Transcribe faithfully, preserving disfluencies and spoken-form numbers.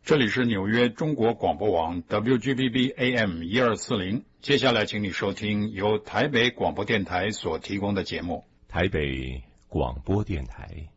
这里是纽约中国广播网 W G B B A M 一二四零，接下来请你收听由台北广播电台所提供的节目。 台北广播电台。